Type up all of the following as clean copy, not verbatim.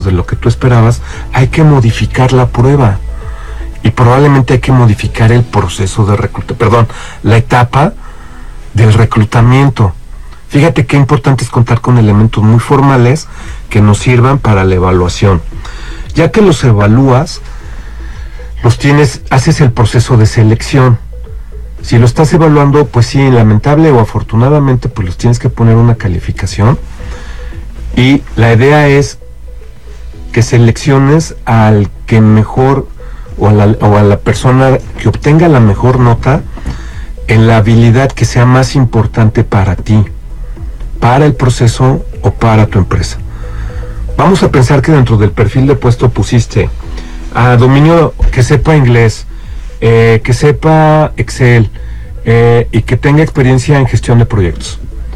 de lo que tú esperabas, hay que modificar la prueba y probablemente hay que modificar el proceso de la etapa del reclutamiento. Fíjate qué importante es contar con elementos muy formales que nos sirvan para la evaluación. Ya que los evalúas, haces el proceso de selección. Si lo estás evaluando, pues sí, lamentable o afortunadamente, pues los tienes que poner una calificación. Y la idea es que selecciones al que mejor o a la persona que obtenga la mejor nota en la habilidad que sea más importante para ti, para el proceso o para tu empresa. Vamos a pensar que dentro del perfil de puesto pusiste a dominio, que sepa inglés, que sepa Excel y que tenga experiencia en gestión de proyectos.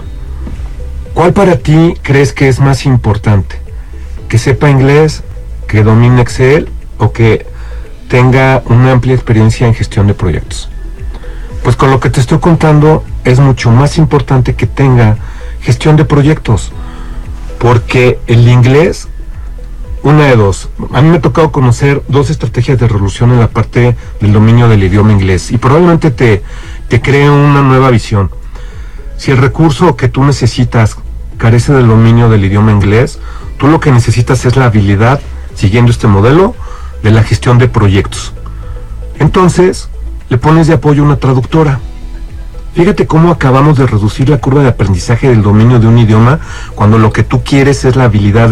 ¿Cuál para ti crees que es más importante? ¿Que sepa inglés, que domine Excel o que tenga una amplia experiencia en gestión de proyectos? Pues con lo que te estoy contando es mucho más importante que tenga gestión de proyectos, porque el inglés, una de dos. A mí me ha tocado conocer 2 estrategias de resolución en la parte del dominio del idioma inglés y probablemente te cree una nueva visión. Si el recurso que tú necesitas carece del dominio del idioma inglés, tú lo que necesitas es la habilidad, siguiendo este modelo, de la gestión de proyectos. Entonces, le pones de apoyo una traductora. Fíjate cómo acabamos de reducir la curva de aprendizaje del dominio de un idioma cuando lo que tú quieres es la habilidad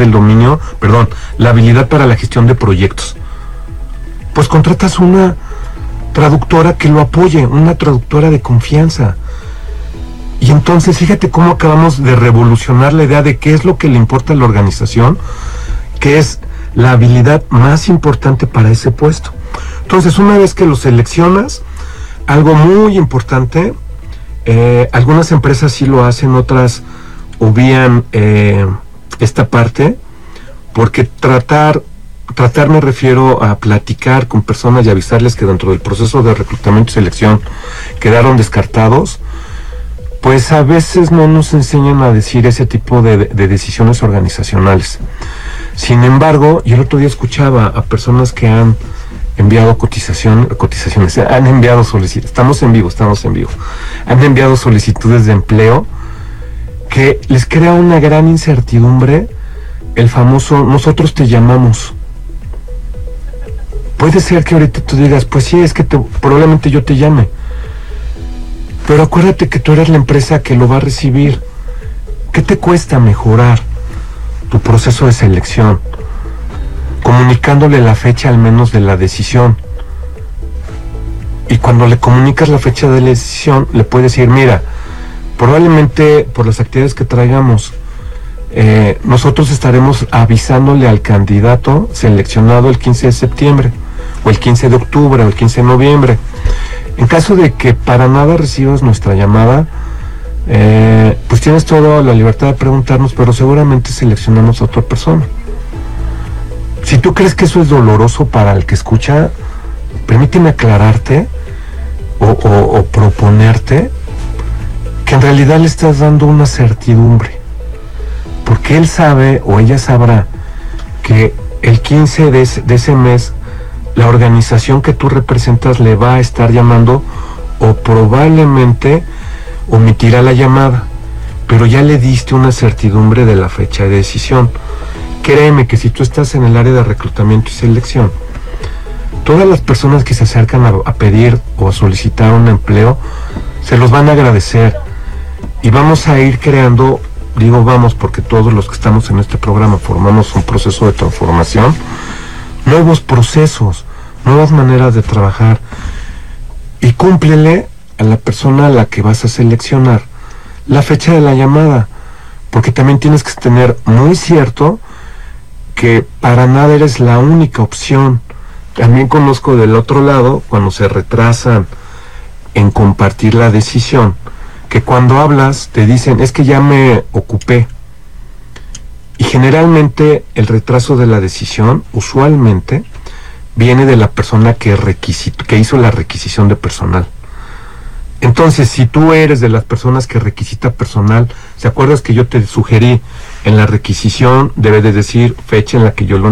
la habilidad para la gestión de proyectos. Pues contratas una traductora que lo apoye, una traductora de confianza. Y entonces fíjate cómo acabamos de revolucionar la idea de qué es lo que le importa a la organización, que es la habilidad más importante para ese puesto. Entonces, una vez que lo seleccionas, algo muy importante, algunas empresas sí lo hacen, otras obvían esta parte, porque tratar me refiero a platicar con personas y avisarles que dentro del proceso de reclutamiento y selección quedaron descartados, pues a veces no nos enseñan a decir ese tipo de decisiones organizacionales. Sin embargo, yo el otro día escuchaba a personas que han enviado cotizaciones, han enviado solicitudes, estamos en vivo, han enviado solicitudes de empleo que les crea una gran incertidumbre el famoso nosotros te llamamos. Puede ser que ahorita tú digas, pues sí, es que probablemente yo te llame, pero acuérdate que tú eres la empresa que lo va a recibir. ¿Qué te cuesta mejorar tu proceso de selección? Comunicándole la fecha al menos de la decisión. Y cuando le comunicas la fecha de la decisión, le puedes decir, mira, probablemente por las actividades que traigamos, nosotros estaremos avisándole al candidato seleccionado el 15 de septiembre, o el 15 de octubre, o el 15 de noviembre. En caso de que para nada recibas nuestra llamada, pues tienes toda la libertad de preguntarnos, pero seguramente seleccionamos a otra persona. Si tú crees que eso es doloroso para el que escucha, permíteme aclararte o proponerte que en realidad le estás dando una certidumbre, porque él sabe o ella sabrá que el 15 de ese mes la organización que tú representas le va a estar llamando o probablemente omitirá la llamada, pero ya le diste una certidumbre de la fecha de decisión. Créeme que si tú estás en el área de reclutamiento y selección, todas las personas que se acercan a pedir o a solicitar un empleo, se los van a agradecer y vamos a ir creando, digo vamos porque todos los que estamos en este programa formamos un proceso de transformación, nuevos procesos, nuevas maneras de trabajar, y cúmplele a la persona a la que vas a seleccionar la fecha de la llamada, porque también tienes que tener muy cierto que para nada eres la única opción. También conozco del otro lado, cuando se retrasan en compartir la decisión, que cuando hablas te dicen, es que ya me ocupé. Y generalmente el retraso de la decisión, usualmente, viene de la persona que hizo la requisición de personal. Entonces, si tú eres de las personas que requisita personal, ¿te acuerdas que yo te sugerí en la requisición debe de decir fecha en la que yo lo